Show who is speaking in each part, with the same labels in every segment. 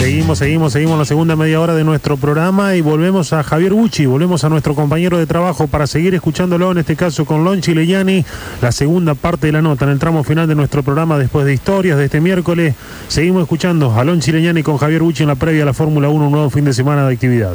Speaker 1: Seguimos la segunda media hora de nuestro programa y volvemos a Javier Bucci, volvemos a nuestro compañero de trabajo para seguir escuchándolo, en este caso con Lonchi Legnani, la segunda parte de la nota, en el tramo final de nuestro programa después de historias de este miércoles. Seguimos escuchando a Lonchi Legnani con Javier Bucci en la previa a la Fórmula 1, un nuevo fin de semana de actividad.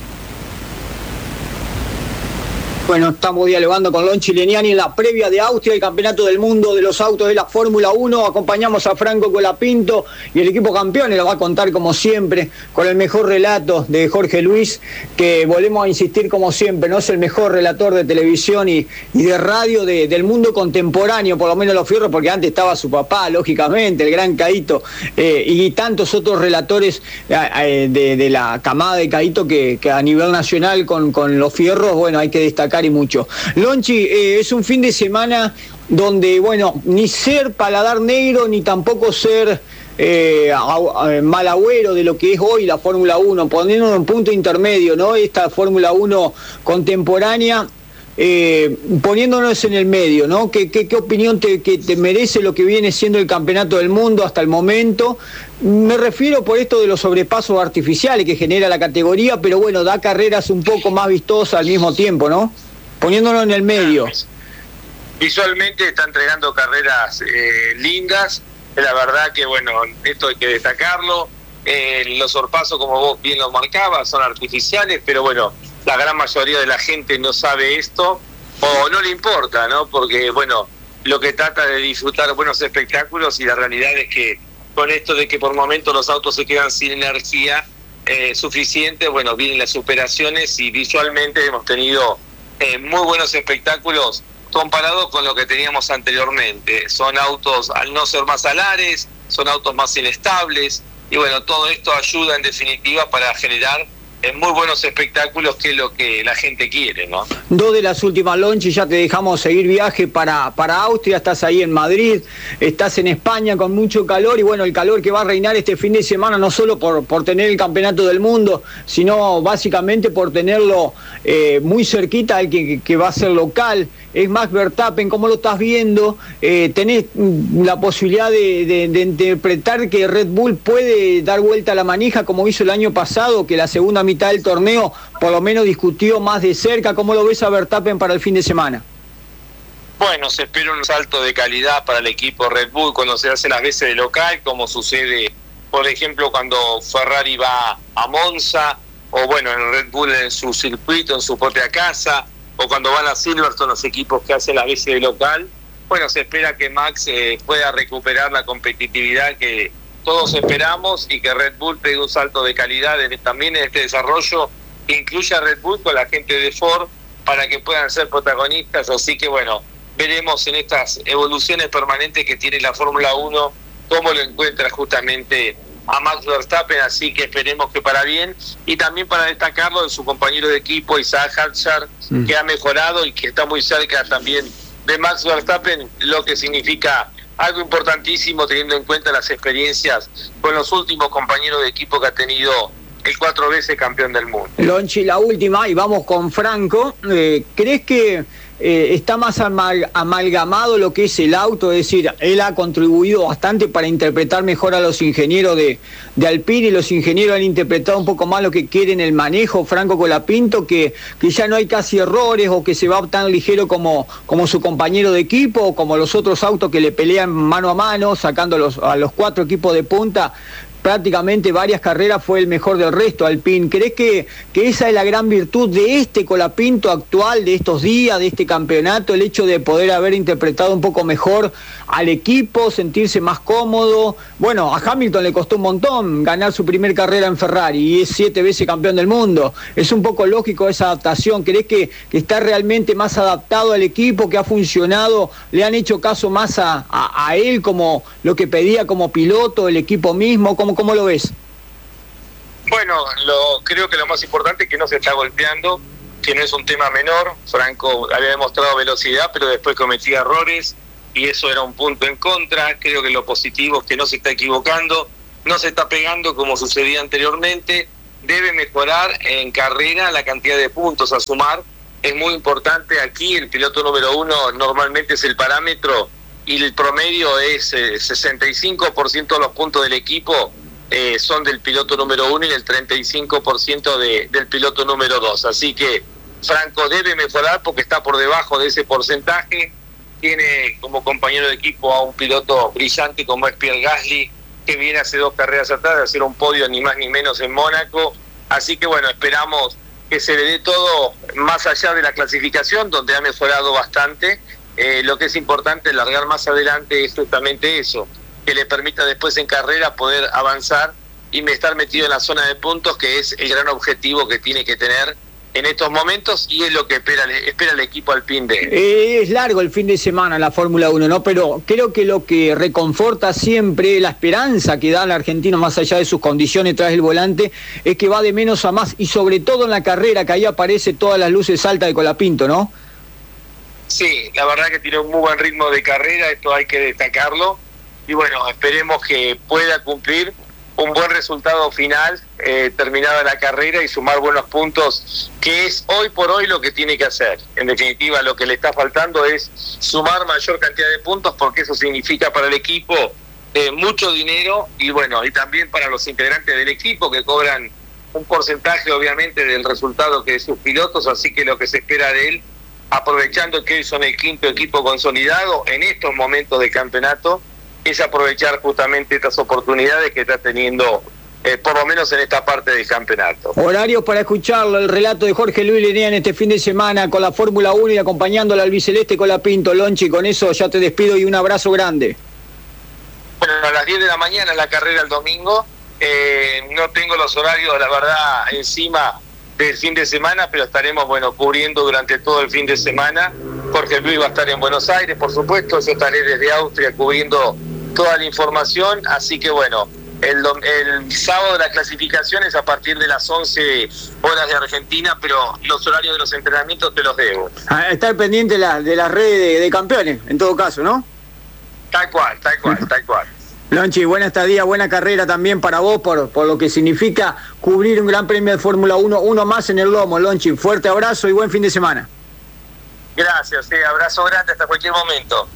Speaker 2: Bueno, estamos dialogando con Lonchi Legnani en la previa de Austria, el Campeonato del Mundo de los Autos de la Fórmula 1. Acompañamos a Franco Colapinto y el equipo campeón lo va a contar como siempre con el mejor relato de Jorge Luis, que volvemos a insistir como siempre, no es el mejor relator de televisión y de radio del mundo contemporáneo, por lo menos los fierros, porque antes estaba su papá, lógicamente, el gran Caíto, y tantos otros relatores de la camada de Caíto que a nivel nacional con los fierros, bueno, hay que destacar y mucho. Lonchi, es un fin de semana donde, bueno, ni ser paladar negro, ni tampoco ser mal agüero de lo que es hoy la Fórmula 1, poniéndonos en punto intermedio, ¿no? Esta Fórmula 1 contemporánea, poniéndonos en el medio, ¿no? ¿Qué opinión que te merece lo que viene siendo el Campeonato del Mundo hasta el momento? Me refiero por esto de los sobrepasos artificiales que genera la categoría, pero bueno, da carreras un poco más vistosas al mismo tiempo, ¿no? Poniéndolo en el medio.
Speaker 3: Visualmente está entregando carreras lindas. La verdad que, bueno, esto hay que destacarlo. Los sorpasos, como vos bien lo marcabas, son artificiales, pero bueno, la gran mayoría de la gente no sabe esto o no le importa, ¿no? Porque, bueno, lo que trata de disfrutar buenos espectáculos, y la realidad es que con esto de que por momentos los autos se quedan sin energía suficiente, bueno, vienen las superaciones y visualmente hemos tenido muy buenos espectáculos comparados con lo que teníamos anteriormente. Son autos, al no ser más alares, son autos más inestables, y bueno, todo esto ayuda en definitiva para generar muy buenos espectáculos, que es lo que la gente quiere, ¿no?
Speaker 2: Dos de las últimas, Lonchi, ya te dejamos seguir viaje para Austria. Estás ahí en Madrid, estás en España con mucho calor, y bueno, el calor que va a reinar este fin de semana, no solo por tener el Campeonato del Mundo, sino básicamente por tenerlo muy cerquita al que va a ser local, es Max Verstappen. ¿Cómo lo estás viendo? ¿Tenés la posibilidad de interpretar que Red Bull puede dar vuelta a la manija como hizo el año pasado, que la segunda mitad del torneo por lo menos discutió más de cerca? ¿Cómo lo ves a Verstappen para el fin de semana?
Speaker 3: Bueno, se espera un salto de calidad para el equipo Red Bull cuando se hace las veces de local, como sucede, por ejemplo, cuando Ferrari va a Monza, o bueno, en Red Bull en su circuito, en su propia casa, o cuando van a Silverstone, los equipos que hacen las veces de local. Bueno, se espera que Max pueda recuperar la competitividad que todos esperamos, y que Red Bull pegue un salto de calidad también en este desarrollo, que incluya a Red Bull con la gente de Ford para que puedan ser protagonistas. Así que bueno, veremos en estas evoluciones permanentes que tiene la Fórmula 1 cómo lo encuentra justamente a Max Verstappen, así que esperemos que para bien, y también para destacarlo de su compañero de equipo Isaac Hadjar, que ha mejorado y que está muy cerca también de Max Verstappen, lo que significa algo importantísimo teniendo en cuenta las experiencias con los últimos compañeros de equipo que ha tenido el 4 veces campeón del mundo.
Speaker 2: Lonchi, la última, y vamos con Franco. ¿Crees que está más amalgamado lo que es el auto? Es decir, él ha contribuido bastante para interpretar mejor a los ingenieros de Alpine, y los ingenieros han interpretado un poco más lo que quieren el manejo, Franco Colapinto, que ya no hay casi errores, o que se va tan ligero como su compañero de equipo, o como los otros autos que le pelean mano a mano, sacando a los 4 equipos de punta. Prácticamente varias carreras fue el mejor del resto, Alpine. ¿Crees que esa es la gran virtud de este Colapinto actual, de estos días, de este campeonato, el hecho de poder haber interpretado un poco mejor al equipo, sentirse más cómodo? Bueno, a Hamilton le costó un montón ganar su primer carrera en Ferrari, y es 7 veces campeón del mundo. Es un poco lógico esa adaptación. ¿Crees que está realmente más adaptado al equipo, que ha funcionado? ¿Le han hecho caso más a él, como lo que pedía como piloto, el equipo mismo? ¿Cómo lo ves?
Speaker 3: Bueno, creo que lo más importante es que no se está golpeando, que no es un tema menor. Franco había demostrado velocidad, pero después cometía errores, y eso era un punto en contra. Creo que lo positivo es que no se está equivocando, no se está pegando como sucedía anteriormente. Debe mejorar en carrera la cantidad de puntos a sumar. Es muy importante aquí, el piloto número 1 normalmente es el parámetro, y el promedio es 65% de los puntos del equipo son del piloto número 1 y el 35% del piloto número 2. Así que Franco debe mejorar porque está por debajo de ese porcentaje. Tiene como compañero de equipo a un piloto brillante como es Pierre Gasly, que viene hace 2 carreras atrás de hacer un podio ni más ni menos en Mónaco. Así que bueno, esperamos que se le dé todo más allá de la clasificación, donde ha mejorado bastante. Lo que es importante largar más adelante es justamente eso, que le permita después en carrera poder avanzar y estar metido en la zona de puntos, que es el gran objetivo que tiene que tener en estos momentos, y es lo que espera el equipo Alpine de.
Speaker 2: Es largo el fin de semana la Fórmula 1, ¿no? Pero creo que lo que reconforta siempre, la esperanza que da el argentino más allá de sus condiciones tras el volante, es que va de menos a más, y sobre todo en la carrera, que ahí aparece todas las luces altas de Colapinto, ¿no?
Speaker 3: Sí, la verdad que tiene un muy buen ritmo de carrera, esto hay que destacarlo, y bueno, esperemos que pueda cumplir un buen resultado final, terminada la carrera, y sumar buenos puntos, que es hoy por hoy lo que tiene que hacer. En definitiva, lo que le está faltando es sumar mayor cantidad de puntos, porque eso significa para el equipo mucho dinero, y bueno, y también para los integrantes del equipo, que cobran un porcentaje obviamente del resultado que de sus pilotos. Así que lo que se espera de él, aprovechando que hoy son el 5º equipo consolidado en estos momentos de campeonato, es aprovechar justamente estas oportunidades que está teniendo, por lo menos en esta parte del campeonato.
Speaker 2: Horarios para escucharlo, el relato de Jorge Luis Leniani este fin de semana con la Fórmula 1 y acompañando al albiceleste Colapinto. Lonchi, con eso ya te despido y un abrazo grande.
Speaker 3: Bueno, a las 10 de la mañana la carrera el domingo. No tengo los horarios, la verdad, encima del fin de semana, pero estaremos, cubriendo durante todo el fin de semana. Jorge Luis va a estar en Buenos Aires, por supuesto, yo estaré desde Austria cubriendo toda la información. Así que el sábado la clasificación es a partir de las 11 horas de Argentina, pero los horarios de los entrenamientos te los debo.
Speaker 2: Estar pendiente de las redes de campeones, en todo caso, ¿no?
Speaker 3: Tal cual.
Speaker 2: Lonchi, buena estadía, buena carrera también para vos por lo que significa cubrir un gran premio de Fórmula 1, uno más en el lomo. Lonchi, fuerte abrazo y buen fin de semana.
Speaker 3: Gracias, abrazo grande hasta cualquier momento.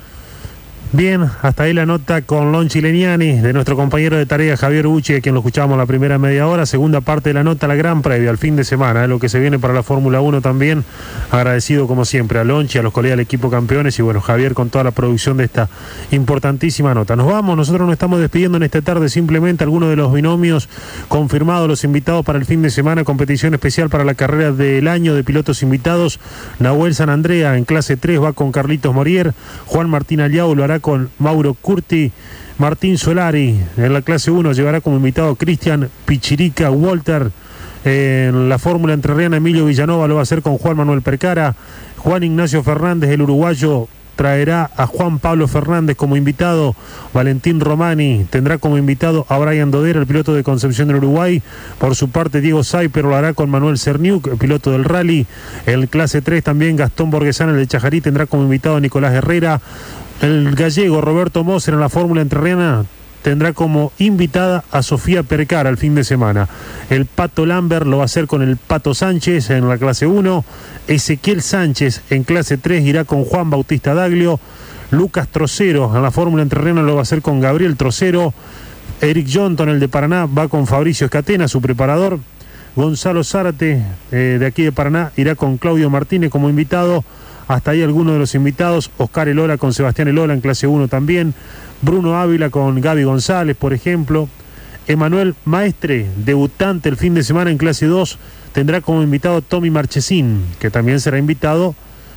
Speaker 1: Bien, hasta ahí la nota con Lonchi Leniani, de nuestro compañero de tarea Javier Bucci, a quien lo escuchamos la primera media hora. Segunda parte de la nota, la gran previa, al fin de semana, lo que se viene para la Fórmula 1 también. Agradecido como siempre a Lonchi, a los colegas del equipo campeones, y Javier con toda la producción de esta importantísima nota. Nos vamos, nosotros nos estamos despidiendo en esta tarde. Simplemente algunos de los binomios confirmados, los invitados para el fin de semana, competición especial para la carrera del año de pilotos invitados. Nahuel San Andrea en clase 3 va con Carlitos Morier, Juan Martín Aliao lo hará con Mauro Curti, Martín Solari en la clase 1 llevará como invitado Cristian Pichirica Walter. En la fórmula entrerriana, Emilio Villanova lo va a hacer con Juan Manuel Percara. Juan Ignacio Fernández, el uruguayo, traerá a Juan Pablo Fernández como invitado. Valentín Romani tendrá como invitado a Brian Dodera, el piloto de Concepción del Uruguay. Por su parte, Diego Saiper lo hará con Manuel Cerniuk, el piloto del rally. En clase 3 también Gastón Borgesán, el de Chajarí, tendrá como invitado a Nicolás Herrera. El gallego Roberto Moser en la fórmula entrerriana tendrá como invitada a Sofía Percara el fin de semana. El Pato Lambert lo va a hacer con el Pato Sánchez en la clase 1. Ezequiel Sánchez en clase 3 irá con Juan Bautista Daglio. Lucas Trocero en la fórmula entrerriana lo va a hacer con Gabriel Trocero. Eric Johnton, el de Paraná, va con Fabricio Escatena, su preparador. Gonzalo Zárate, de aquí de Paraná, irá con Claudio Martínez como invitado. Hasta ahí algunos de los invitados. Oscar Elola con Sebastián Elola en clase 1 también. Bruno Ávila con Gaby González, por ejemplo. Emanuel Maestre, debutante el fin de semana en clase 2, tendrá como invitado Tommy Marchesín, que también será invitado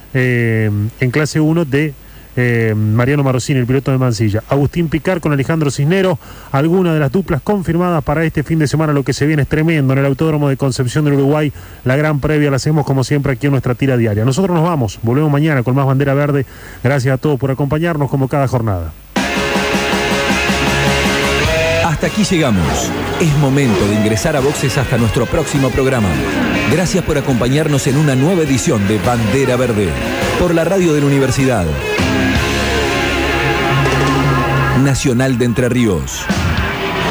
Speaker 1: en clase 1 de Mariano Marosini, el piloto de Mansilla. Agustín Picar con Alejandro Cisnero, algunas de las duplas confirmadas para este fin de semana. Lo que se viene es tremendo en el Autódromo de Concepción del Uruguay. La gran previa la hacemos como siempre aquí en nuestra tira diaria. Nosotros nos vamos, volvemos mañana con más Bandera Verde. Gracias a todos por acompañarnos como cada jornada.
Speaker 4: Hasta aquí llegamos. Es momento de ingresar a boxes hasta nuestro próximo programa. Gracias por acompañarnos en una nueva edición de Bandera Verde por la radio de la Universidad Nacional de Entre Ríos.